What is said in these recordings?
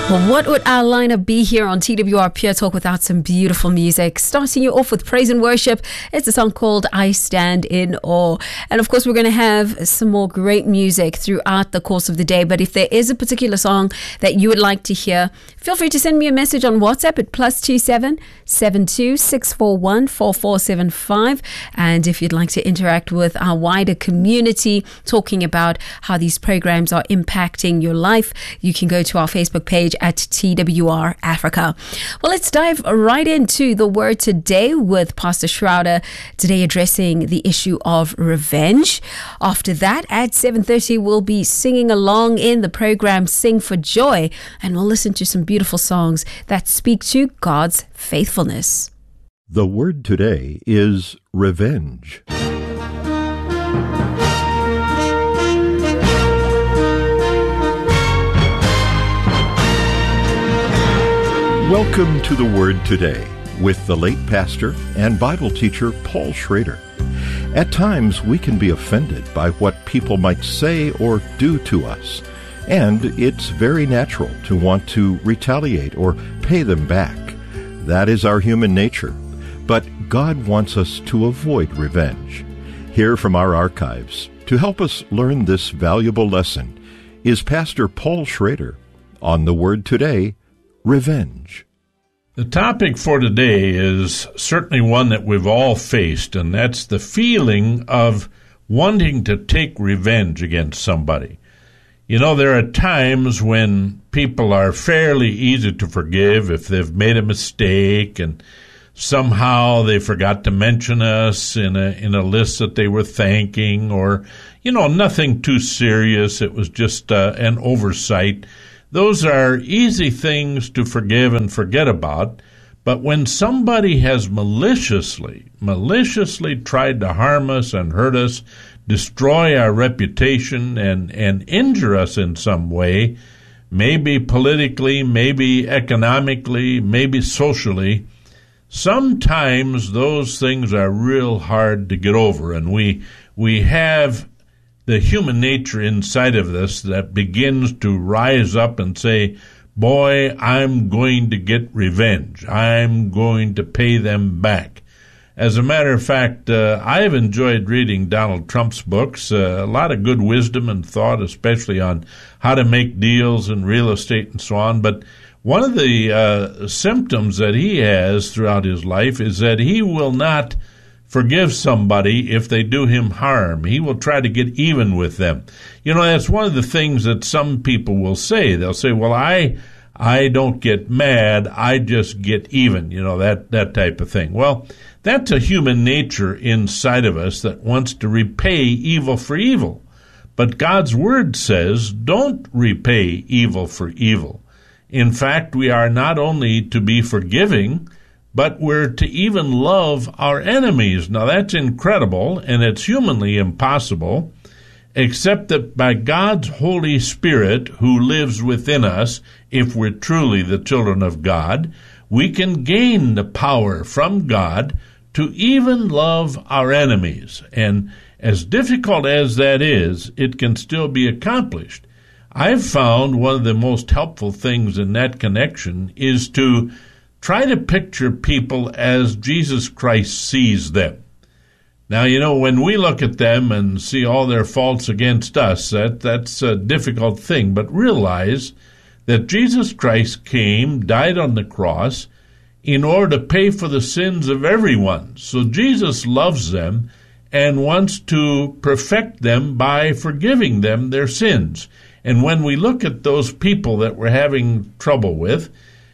Well, what would our lineup be here on TWR Pure Talk without some beautiful music? Starting you off with praise and worship. It's a song called I Stand in Awe. And of course, we're going to have some more great music throughout the course of the day. But if there is a particular song that you would like to hear, feel free to send me a message on WhatsApp at +27 72 641 4475. And if you'd like to interact with our wider community, talking about how these programs are impacting your life, you can go to our Facebook page at TWR Africa. Well, let's dive right into the word today with Pastor Schrouder, today addressing the issue of revenge. After that, at 7:30, we'll be singing along in the program Sing for Joy, and we'll listen to some beautiful songs that speak to God's faithfulness. The word today is revenge. Welcome to the Word Today with the late pastor and Bible teacher Paul Schrader. At times we can be offended by what people might say or do to us, and it's very natural to want to retaliate or pay them back. That is our human nature, but God wants us to avoid revenge. Here from our archives, to help us learn this valuable lesson, is Pastor Paul Schrader on the Word Today, Revenge. The topic for today is certainly one that we've all faced, and that's the feeling of wanting to take revenge against somebody. You know, there are times when people are fairly easy to forgive if they've made a mistake and somehow they forgot to mention us in a list that they were thanking, or, you know, nothing too serious. It was just an oversight. Those are easy things to forgive and forget about, but when somebody has maliciously tried to harm us and hurt us, destroy our reputation and injure us in some way, maybe politically, maybe economically, maybe socially, sometimes those things are real hard to get over, and we have the human nature inside of this that begins to rise up and say, boy, I'm going to get revenge. I'm going to pay them back. As a matter of fact, I've enjoyed reading Donald Trump's books, a lot of good wisdom and thought, especially on how to make deals in real estate and so on. But one of the symptoms that he has throughout his life is that he will not forgive somebody if they do him harm. He will try to get even with them. You know, that's one of the things that some people will say. They'll say, well, I don't get mad, I just get even, you know, that type of thing. Well, that's a human nature inside of us that wants to repay evil for evil. But God's Word says, don't repay evil for evil. In fact, we are not only to be forgiving, but we're to even love our enemies. Now, that's incredible, and it's humanly impossible, except that by God's Holy Spirit, who lives within us, if we're truly the children of God, we can gain the power from God to even love our enemies. And as difficult as that is, it can still be accomplished. I've found one of the most helpful things in that connection is to try to picture people as Jesus Christ sees them. Now, you know, when we look at them and see all their faults against us, that's a difficult thing. But realize that Jesus Christ came, died on the cross, in order to pay for the sins of everyone. So Jesus loves them and wants to perfect them by forgiving them their sins. And when we look at those people that we're having trouble with,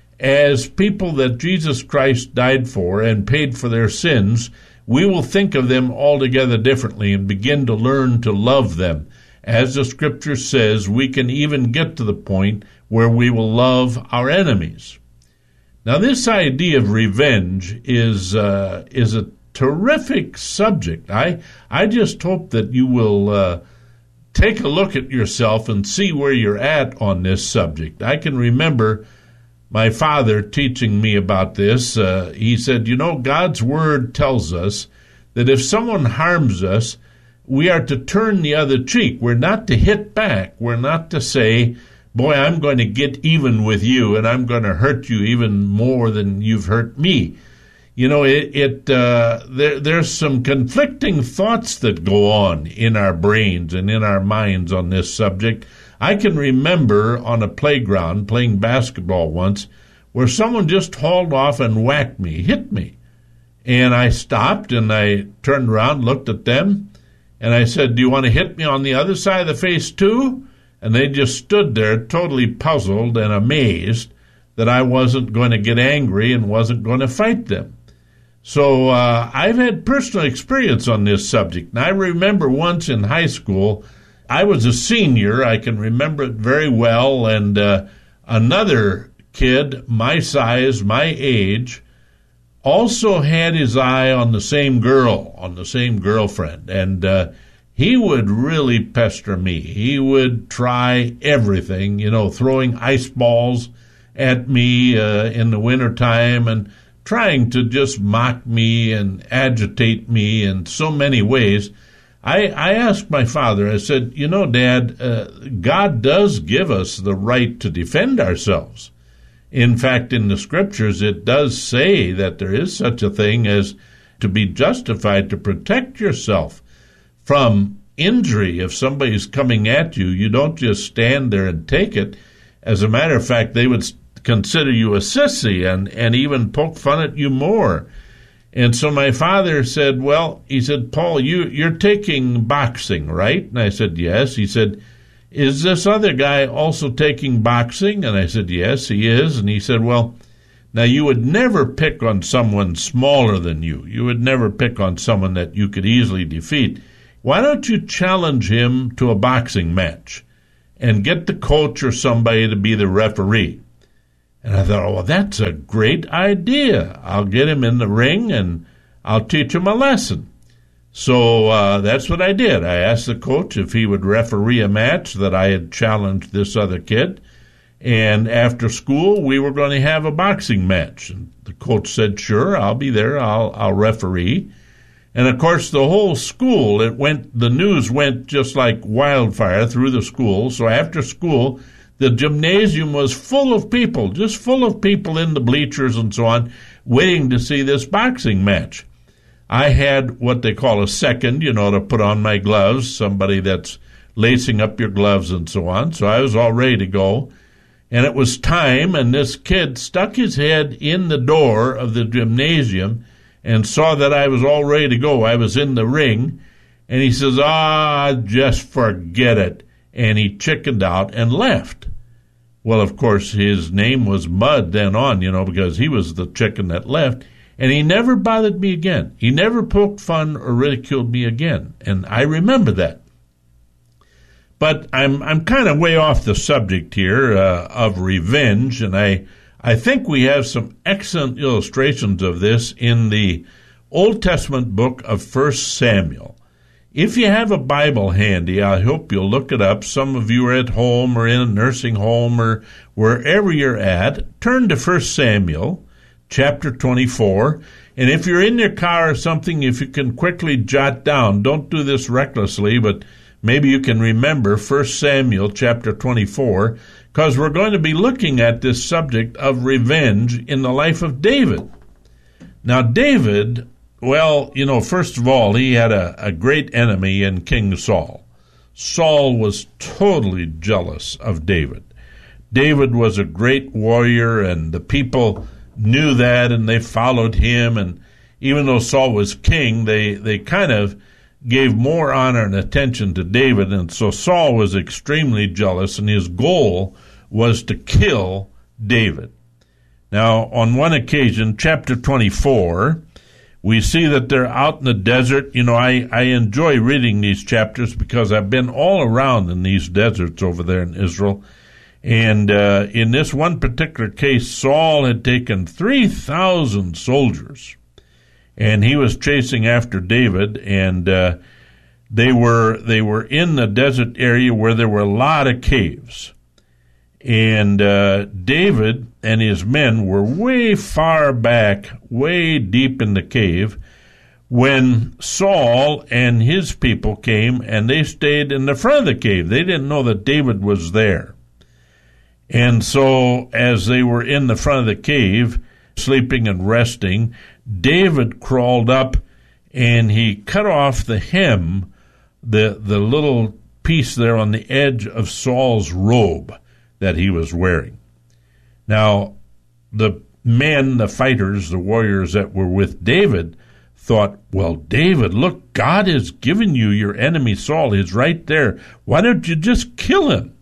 as people that Jesus Christ died for and paid for their sins, we will think of them altogether differently and begin to learn to love them. As the Scripture says, we can even get to the point where we will love our enemies. Now, this idea of revenge is a terrific subject. I just hope that you will take a look at yourself and see where you're at on this subject. I can remember my father teaching me about this. He said, you know, God's Word tells us that if someone harms us, we are to turn the other cheek. We're not to hit back. We're not to say, boy, I'm going to get even with you, and I'm going to hurt you even more than you've hurt me. You know, there's some conflicting thoughts that go on in our brains and in our minds on this subject. I can remember on a playground playing basketball once where someone just hauled off and whacked me, hit me. And I stopped and I turned around, looked at them, and I said, do you want to hit me on the other side of the face too? And they just stood there totally puzzled and amazed that I wasn't going to get angry and wasn't going to fight them. So I've had personal experience on this subject. And I remember once in high school, I was a senior. I can remember it very well. And another kid, my size, my age, also had his eye on the same girl, on the same girlfriend. And he would really pester me. He would try everything, you know, throwing ice balls at me in the wintertime and trying to just mock me and agitate me in so many ways. I asked my father, I said, you know, Dad, God does give us the right to defend ourselves. In fact, in the scriptures, it does say that there is such a thing as to be justified to protect yourself from injury. If somebody's coming at you, you don't just stand there and take it. As a matter of fact, they would consider you a sissy and even poke fun at you more. And so my father said, well, he said, Paul, you're taking boxing, right? And I said, yes. He said, is this other guy also taking boxing? And I said, yes, he is. And he said, well, now you would never pick on someone smaller than you. You would never pick on someone that you could easily defeat. Why don't you challenge him to a boxing match and get the coach or somebody to be the referee? And I thought, oh, well, that's a great idea. I'll get him in the ring and I'll teach him a lesson. So that's what I did. I asked the coach if he would referee a match that I had challenged this other kid. And after school, we were going to have a boxing match. And the coach said, sure, I'll be there. I'll referee. And, of course, the whole school, the news went just like wildfire through the school. So after school, the gymnasium was full of people, just full of people in the bleachers and so on, waiting to see this boxing match. I had what they call a second, you know, to put on my gloves, somebody that's lacing up your gloves and so on. So I was all ready to go. And it was time, and this kid stuck his head in the door of the gymnasium and saw that I was all ready to go. I was in the ring, and he says, just forget it. And he chickened out and left. Well, of course, his name was Mud then on, you know, because he was the chicken that left. And he never bothered me again. He never poked fun or ridiculed me again. And I remember that. But I'm kind of way off the subject here of revenge, and I think we have some excellent illustrations of this in the Old Testament book of 1 Samuel. If you have a Bible handy, I hope you'll look it up. Some of you are at home or in a nursing home or wherever you're at. Turn to 1 Samuel, chapter 24. And if you're in your car or something, if you can quickly jot down, don't do this recklessly, but maybe you can remember 1 Samuel, chapter 24, because we're going to be looking at this subject of revenge in the life of David. Now, David, well, you know, first of all, he had a great enemy in King Saul. Saul was totally jealous of David. David was a great warrior, and the people knew that, and they followed him. And even though Saul was king, they kind of gave more honor and attention to David. And so Saul was extremely jealous, and his goal was to kill David. Now, on one occasion, chapter 24, we see that they're out in the desert. You know, I enjoy reading these chapters because I've been all around in these deserts over there in Israel. And in this one particular case, Saul had taken 3,000 soldiers, and he was chasing after David, and they were in the desert area where there were a lot of caves. And David and his men were way far back, way deep in the cave, when Saul and his people came, and they stayed in the front of the cave. They didn't know that David was there. And so as they were in the front of the cave, sleeping and resting, David crawled up and he cut off the hem, the little piece there on the edge of Saul's robe that he was wearing. Now, the men, the fighters, the warriors that were with David thought, well, David, look, God has given you your enemy Saul. He's right there. Why don't you just kill him?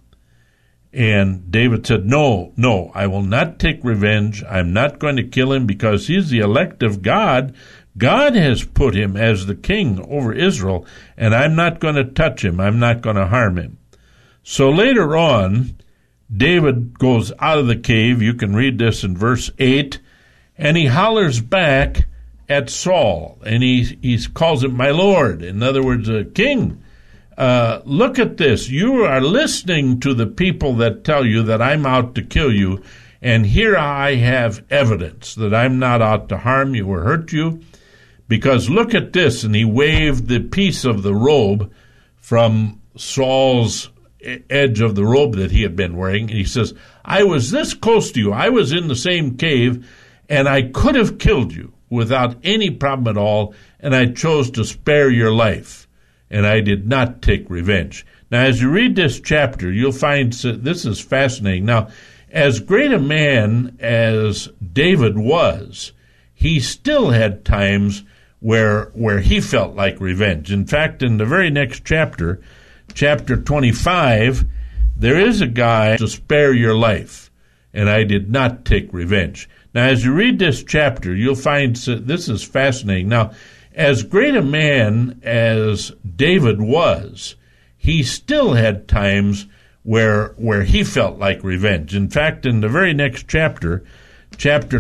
And David said, no, I will not take revenge. I'm not going to kill him because he's the elect of God. God has put him as the king over Israel, and I'm not going to touch him. I'm not going to harm him. So later on, David goes out of the cave. You can read this in verse 8, and he hollers back at Saul, and he calls him my lord. In other words, king. Look at this. You are listening to the people that tell you that I'm out to kill you, and here I have evidence that I'm not out to harm you or hurt you, because look at this. And he waved the piece of the robe from Saul's edge of the robe that he had been wearing, and he says, I was this close to you. I was in the same cave, and I could have killed you without any problem at all, and I chose to spare your life, and I did not take revenge. Now, as you read this chapter, you'll find this is fascinating. Now, as great a man as David was, he still had times where he felt like revenge. In fact, in the very next chapter, chapter 25, there is a guy to spare your life, and I did not take revenge. Now, as you read this chapter, you'll find this is fascinating. Now, as great a man as David was, he still had times where he felt like revenge. In fact, in the very next chapter, chapter